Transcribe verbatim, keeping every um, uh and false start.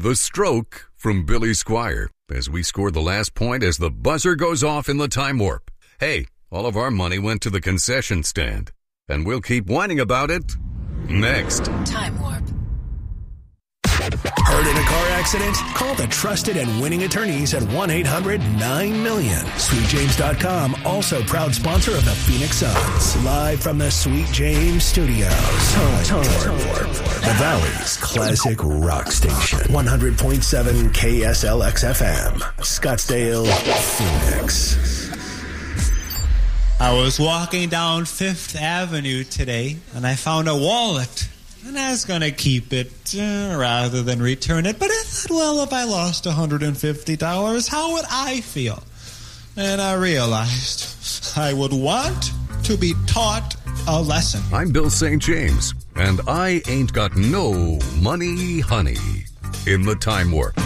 The Stroke from Billy Squire as we score the last point as the buzzer goes off in the time warp. Hey, all of our money went to the concession stand, and we'll keep whining about it next. Time warp. Hurt in a car accident? Call the trusted and winning attorneys at one eight hundred nine million. Sweet James dot com, also proud sponsor of the Phoenix Suns. Live from the Sweet James Studios. Time, time, time, the Valley's classic rock station. one hundred point seven K S L X F M. Scottsdale, Phoenix. I was walking down Fifth Avenue today, and I found a wallet. And I was going to keep it uh, rather than return it. But I thought, well, if I lost one hundred fifty dollars, how would I feel? And I realized I would want to be taught a lesson. I'm Bill Saint James, and I ain't got no money, honey, in the time warp.